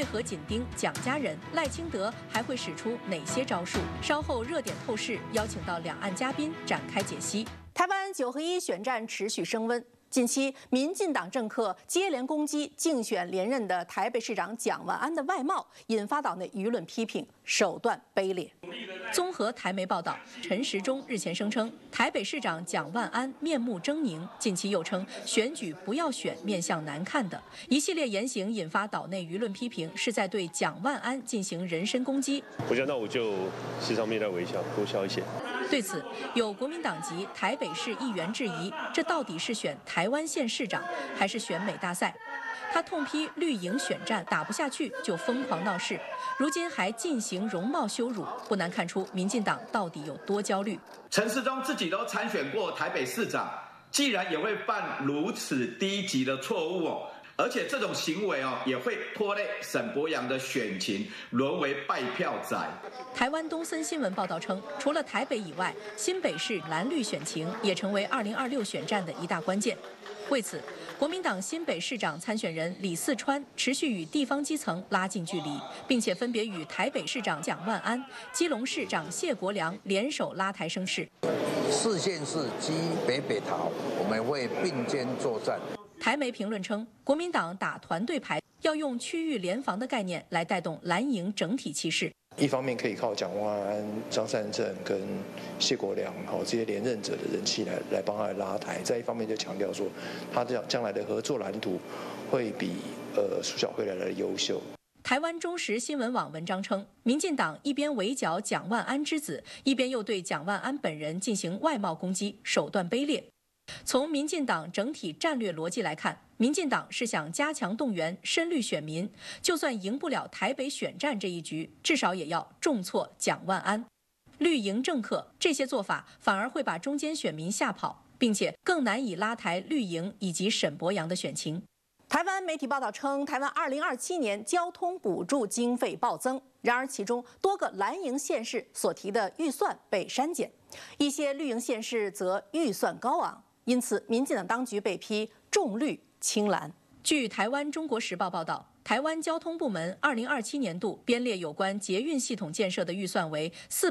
为何紧盯蒋家人？赖清德还会使出哪些招数？稍后热点透视邀请到两岸嘉宾展开解析。台湾9合1选战持续升温。近期，民进党政客接连攻击竞选连任的台北市长蒋万安的外貌，引发岛内舆论批评，手段卑劣。综合台媒报道，陈时中日前声称，台北市长蒋万安面目狰狞，近期又称选举不要选面相难看的一系列言行，引发岛内舆论批评，是在对蒋万安进行人身攻击。 我觉得那我就时常面带微笑，多笑一些。 对此，有国民党籍台北市议员质疑，这到底是选台湾县市长，还是选美大赛？他痛批绿营选战打不下去就疯狂闹事，如今还进行容貌羞辱，不难看出民进党到底有多焦虑。 陈时中自己都参选过台北市长，既然也会犯如此低级的错误哦。而且这种行为也会拖累沈伯洋的选情，沦为败票仔。 台湾东森新闻报道称，除了台北以外，新北市蓝绿选情也成为2026选战的一大关键。为此，国民党新北市长参选人李四川持续与地方基层拉近距离，并且分别与台北市长蒋万安、基隆市长谢国良联手拉台声势。 4县市基北桃，我们会并肩作战。 台媒评论称，国民党打团队牌，要用区域联防的概念来带动蓝营整体气势。 一方面可以靠蒋万安、张善政跟谢国良这些连任者的人气来帮他拉台；再一方面就强调说，他将来的合作蓝图会比苏小慧来的优秀。 台湾中时新闻网文章称，民进党一边围剿蒋万安之子，一边又对蒋万安本人进行外貌攻击，手段卑劣。从民进党整体战略逻辑来看，民进党是想加强动员深绿选民，就算赢不了台北选战这一局，至少也要重挫蒋万安。绿营政客这些做法反而会把中间选民吓跑，并且更难以拉抬绿营以及沈伯洋的选情。台湾媒体报道称，台湾2027年交通补助经费暴增，然而其中多个蓝营县市所提的预算被删减，一些绿营县市则预算高昂。因此，民进党当局被批重绿轻蓝。据台湾《中国时报》报道，台湾交通部门2027年度编列有关捷运系统建设的预算为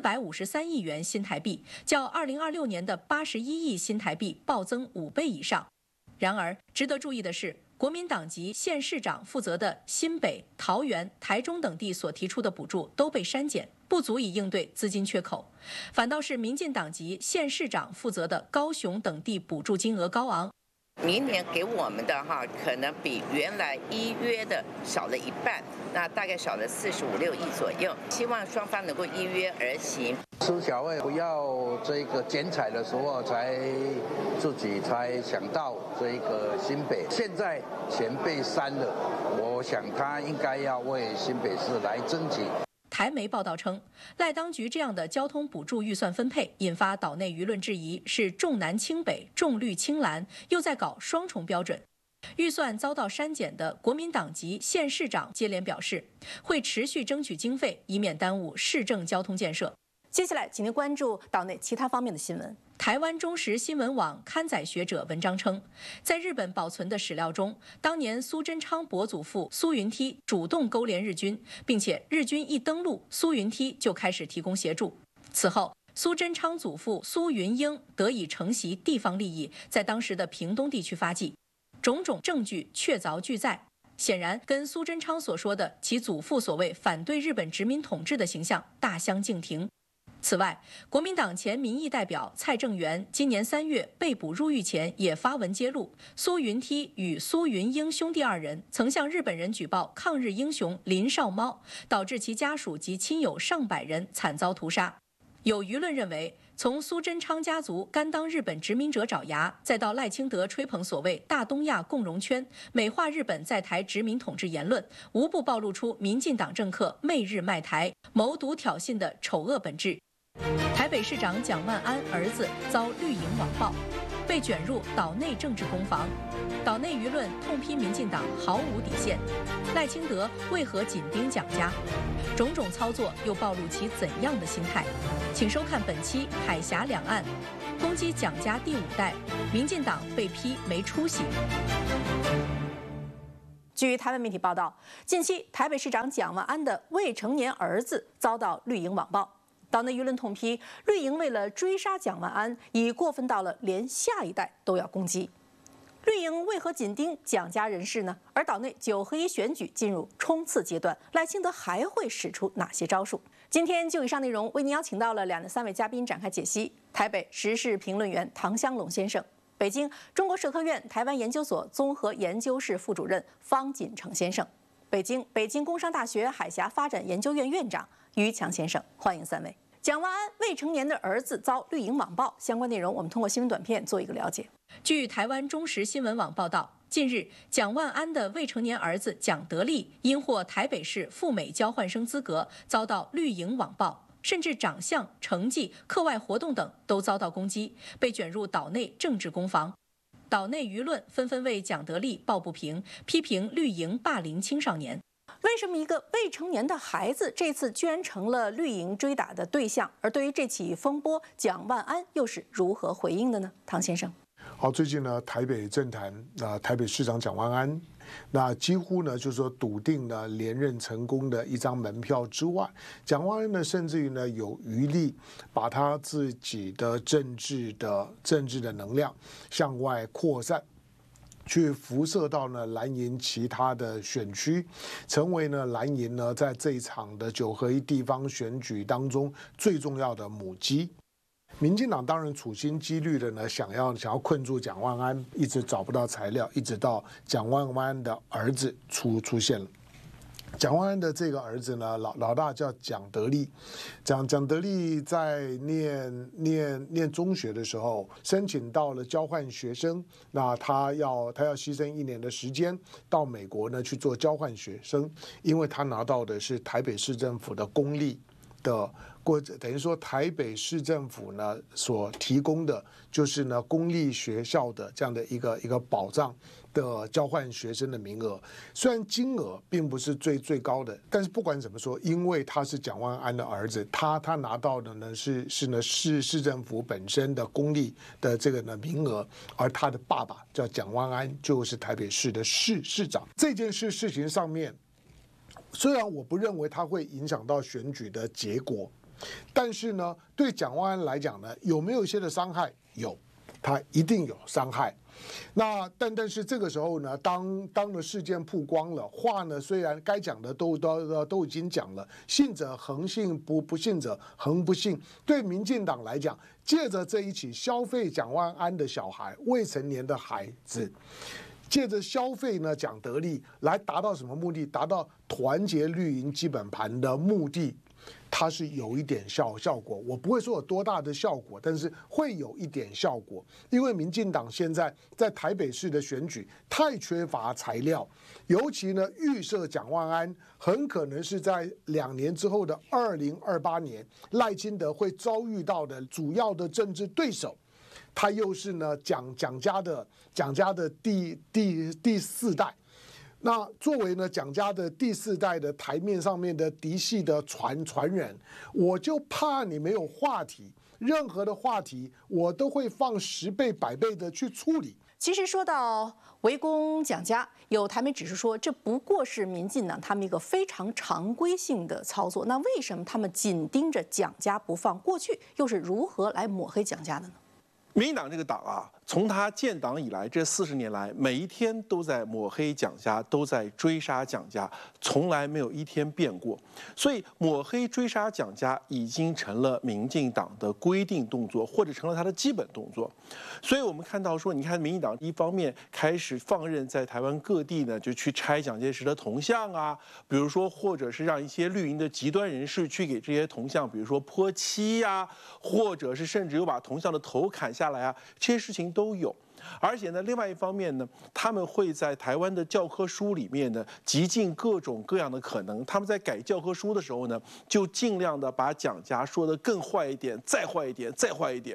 453亿元新台币，较2026年的81亿新台币暴增5倍以上。然而，值得注意的是，国民党籍县市长负责的新北、桃园、台中等地所提出的补助都被删减，不足以应对资金缺口，反倒是民进党籍县市长负责的高雄等地补助金额高昂。 明年给我们的可能比原来依约的少了一半，那大概少了45、6亿左右。希望双方能够依约而行。 苏小慧不要这个剪彩的时候自己才想到这个新北，现在钱被删了，我想他应该要为新北市来争取。 台媒报道称，赖当局这样的交通补助预算分配，引发岛内舆论质疑，是重南轻北、重绿轻蓝，又在搞双重标准。预算遭到删减的国民党籍县市长接连表示，会持续争取经费，以免耽误市政交通建设。接下来，请您关注岛内其他方面的新闻。台湾中时新闻网刊载学者文章称，在日本保存的史料中，当年苏贞昌伯祖父苏云梯主动勾连日军，并且日军一登陆，苏云梯就开始提供协助。此后，苏贞昌祖父苏云英得以承袭地方利益，在当时的屏东地区发迹，种种证据确凿俱在。显然，跟苏贞昌所说的其祖父所谓反对日本殖民统治的形象大相径庭。此外，国民党前民意代表蔡正元今年3月被捕入狱前也发文揭露，苏云梯与苏云英兄弟2人曾向日本人举报抗日英雄林少猫，导致其家属及亲友上百人惨遭屠杀。有舆论认为，从苏贞昌家族甘当日本殖民者爪牙，再到赖清德吹捧所谓大东亚共荣圈，美化日本在台殖民统治言论，无不暴露出民进党政客媚日卖台、谋独挑衅的丑恶本质。台北市长蒋万安儿子遭绿营网暴，被卷入岛内政治攻防，岛内舆论痛批民进党毫无底线。赖清德为何紧盯蒋家？种种操作又暴露其怎样的心态？请收看本期《海峡两岸》，攻击蒋家第5代，民进党被批没出息。 据台湾媒体报道，近期台北市长蒋万安的未成年儿子遭到绿营网暴，岛内舆论痛批绿营为了追杀蒋万安，已过分到了连下一代都要攻击。绿营为何紧盯蒋家人士呢？而岛内9合1选举进入冲刺阶段，赖清德还会使出哪些招数？今天就以上内容为您邀请到了2、3位嘉宾展开解析：台北时事评论员唐湘龙先生。北京中国社科院台湾研究所综合研究室副主任方锦成先生，北京工商大学海峡发展研究院院长于强先生，欢迎3位。蒋万安未成年的儿子遭绿营网暴，相关内容我们通过新闻短片做一个了解。据台湾中时新闻网报道，近日蒋万安的未成年儿子蒋德利因获台北市赴美交换生资格，遭到绿营网暴。甚至长相、成绩、课外活动等都遭到攻击，被卷入岛内政治攻防。岛内舆论纷纷为蒋德利抱不平，批评绿营霸凌青少年。为什么一个未成年的孩子这次居然成了绿营追打的对象？而对于这起风波，蒋万安又是如何回应的呢？唐先生。 好，最近呢，台北政坛台北市长蒋万安，那几乎呢就是说笃定了连任成功的一张门票之外，蒋万安呢甚至于呢有余力把他自己的政治的能量向外扩散，去辐射到呢蓝营其他的选区，成为呢蓝营呢在这一场的9合1地方选举当中最重要的母鸡。民进党当然处心积虑的呢，想要困住蒋万安，一直找不到材料，一直到蒋万安的儿子出现了。蒋万安的这个儿子呢，老大叫蒋德利，蒋德利在念中学的时候，申请到了交换学生，那他要牺牲1年的时间到美国呢去做交换学生，因为他拿到的是台北市政府的公立的。等于说，台北市政府呢所提供的就是呢公立学校的这样的一个保障的交换学生的名额，虽然金额并不是最高的，但是不管怎么说，因为他是蒋万安的儿子，他拿到的呢是市政府本身的公立的这个呢名额，而他的爸爸叫蒋万安，就是台北市的市长。这件事情上面，虽然我不认为它会影响到选举的结果。但是呢，对蒋万安来讲呢，有没有一些的伤害？有，他一定有伤害。那但是这个时候呢，当了事件曝光了，话呢虽然该讲的都已经讲了，信者恒信，不信者恒不信。对民进党来讲，借着这一起消费蒋万安的小孩，未成年的孩子。借着消费呢蒋德利来达到什么目的？达到团结绿营基本盘的目的。它是有一点效果，我不会说有多大的效果，但是会有一点效果。因为民进党现在在台北市的选举太缺乏材料，尤其呢预设蒋万安很可能是在2年之后的2028年，赖清德会遭遇到的主要的政治对手。他又是呢蒋家的第4代。那作为呢蒋家的第4代的台面上面的嫡系的传人，我就怕你没有话题，任何的话题我都会放10倍100倍的去处理。 其实说到围攻蒋家，有台媒指出说，这不过是民进党他们一个非常常规性的操作。那为什么他们紧盯着蒋家不放？过去又是如何来抹黑蒋家的呢？ 民进党这个党啊，从他建党以来这40年来，每一天都在抹黑蒋家，都在追杀蒋家，从来没有一天变过。所以抹黑追杀蒋家已经成了民进党的规定动作，或者成了他的基本动作。所以我们看到说，你看民进党一方面开始放任在台湾各地呢，就去拆蒋介石的铜像啊，比如说或者是让一些绿营的极端人士去给这些铜像，比如说泼漆啊，或者是甚至有把铜像的头砍下来啊，这些事情都有。而且呢，另外一方面呢，他们会在台湾的教科书里面呢，极尽各种各样的可能。他们在改教科书的时候呢，就尽量的把蒋家说得更坏一点，再坏一点，再坏一点。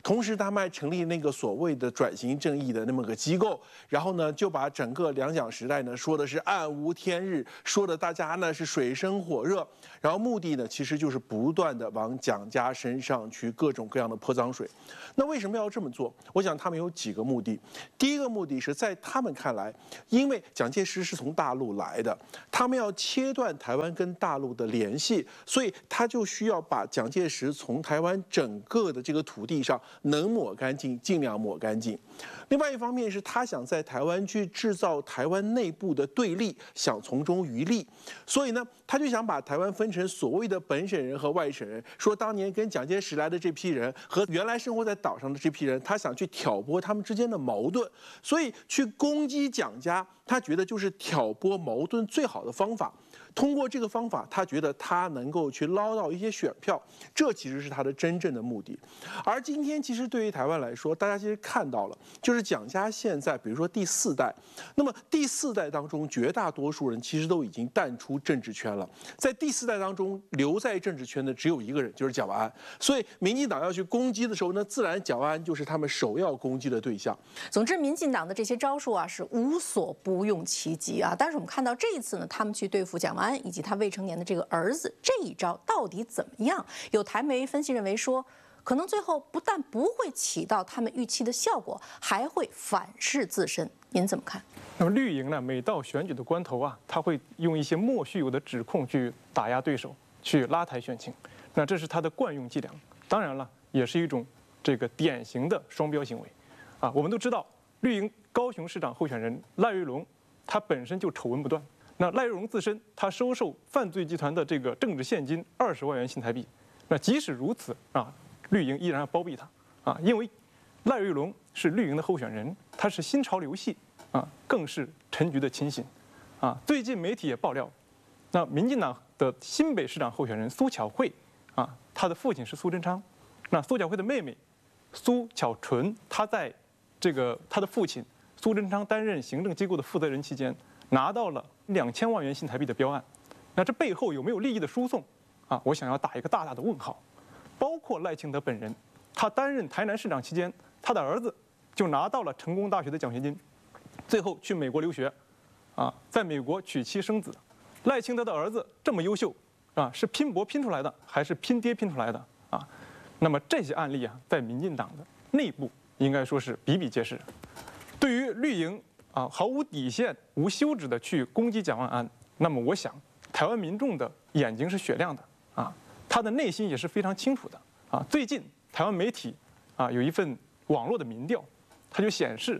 同时他们还成立那个所谓的转型正义的那么个机构，然后呢就把整个两蒋时代呢说的是暗无天日，说的大家呢是水深火热，然后目的呢其实就是不断的往蒋家身上去各种各样的泼脏水。那为什么要这么做？我想他们有几个目的。第一个目的是在他们看来，因为蒋介石是从大陆来的，他们要切断台湾跟大陆的联系，所以他就需要把蒋介石从台湾整个的这个土地上能抹干净尽量抹干净。另外一方面是他想在台湾去制造台湾内部的对立，想从中渔利，所以呢他就想把台湾分成所谓的本省人和外省人，说当年跟蒋介石来的这批人和原来生活在岛上的这批人，他想去挑拨他们之间的矛盾，所以去攻击蒋家，他觉得就是挑拨矛盾最好的方法。通过这个方法，他觉得他能够去捞到一些选票，这其实是他的真正的目的。而今天其实对于台湾来说，大家其实看到了，就是蒋家现在比如说第4代，那么第4代当中绝大多数人其实都已经淡出政治圈了，在第4代当中留在政治圈的只有一个人，就是蒋万安。所以民进党要去攻击的时候呢，自然蒋万安就是他们首要攻击的对象。 总之，民进党的这些招数啊是无所不用其极啊。但是我们看到这一次呢，他们去对付蒋万安以及他未成年的这个儿子，这一招到底怎么样？有台媒分析认为说，可能最后不但不会起到他们预期的效果，还会反噬自身。您怎么看？ 那么绿营呢，每到选举的关头啊，他会用一些莫须有的指控去打压对手，去拉抬选情。那这是他的惯用伎俩。当然了，也是一种这个典型的双标行为。啊，我们都知道，绿营高雄市长候选人赖瑞隆，他本身就丑闻不断。那赖瑞隆自身，他收受犯罪集团的这个政治现金20万元新台币。那即使如此啊，绿营依然要包庇他啊，因为赖瑞隆是绿营的候选人，他是新潮流系啊，更是陈菊的亲信啊。最近媒体也爆料，那民进党的新北市长候选人苏巧慧啊，他的父亲是苏贞昌，那苏巧慧的妹妹苏巧纯，她在这个她的父亲苏贞昌担任行政机构的负责人期间，拿到了2000万元新台币的标案。那这背后有没有利益的输送啊？我想要打一个大大的问号。包括赖清德本人，他担任台南市长期间，他的儿子就拿到了成功大学的奖学金，最后去美国留学，啊，在美国娶妻生子。赖清德的儿子这么优秀啊，是拼搏拼出来的，还是拼爹拼出来的啊？那么这些案例啊，在民进党的内部应该说是比比皆是。对于绿营啊，毫无底线、无休止的去攻击蒋万安，那么我想，台湾民众的眼睛是雪亮的啊。他的内心也是非常清楚的啊！最近台湾媒体啊有一份网络的民调，它就显示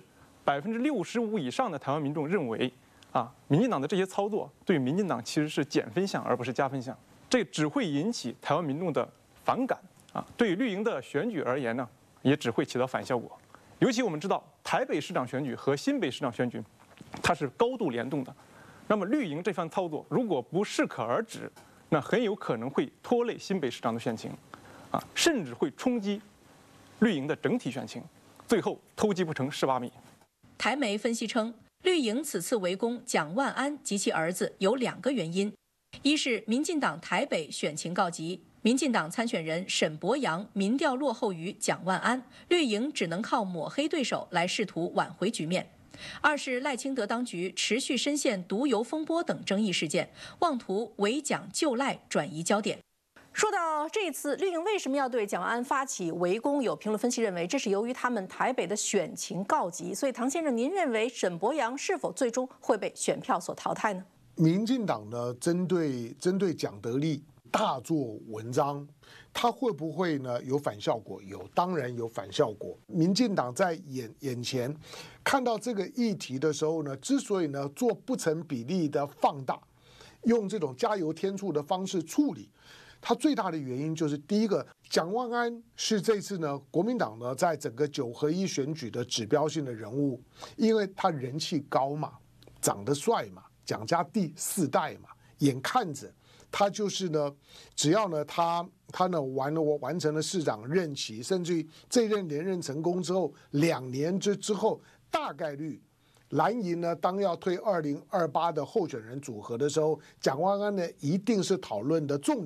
65%以上的台湾民众认为啊，民进党的这些操作对民进党其实是减分项而不是加分项，这只会引起台湾民众的反感啊！对于绿营的选举而言呢，也只会起到反效果。尤其我们知道台北市长选举和新北市长选举，它是高度联动的。那么绿营这番操作如果不适可而止，那很有可能会拖累新北市长的选情，啊，甚至会冲击绿营的整体选情，最后偷鸡不成蚀把米。 台媒分析称，绿营此次围攻蒋万安及其儿子有2个原因：一是民进党台北选情告急，民进党参选人沈伯洋民调落后于蒋万安，绿营只能靠抹黑对手来试图挽回局面。二是赖清德当局持续深陷毒油风波等争议事件，妄图围蒋救赖转移焦点。说到这次绿营为什么要对蒋万安发起围攻，有评论分析认为，这是由于他们台北的选情告急。所以唐先生，您认为沈伯洋是否最终会被选票所淘汰呢？ 民进党呢，针对蒋德壢大做文章，他会不会呢有反效果？有，当然有反效果。民进党在眼前看到这个议题的时候呢，之所以呢做不成比例的放大，用这种加油添醋的方式处理，它最大的原因就是第一个，蒋万安是这次呢国民党呢在整个9合1选举的指标性的人物，因为他人气高嘛，长得帅嘛，蒋家第4代嘛，眼看着他就是呢，只要呢他呢完成了市长任期，甚至于这任连任成功之后，2年之后，大概率蓝营呢当要推2028的候选人组合的时候，蒋万安呢一定是讨论的重点。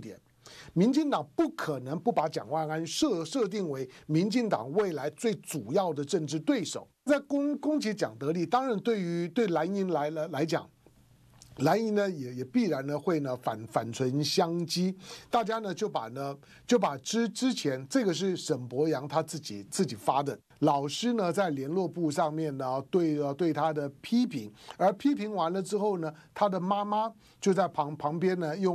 民进党不可能不把蒋万安设定为民进党未来最主要的政治对手。在攻击蒋德力，当然对蓝营来讲。蓝营呢也必然呢会呢反唇相讥，大家呢就把之前这个是沈伯洋他自己发的，老师呢在联络簿上面呢对他的批评，而批评完了之后呢，他的妈妈就在旁边呢用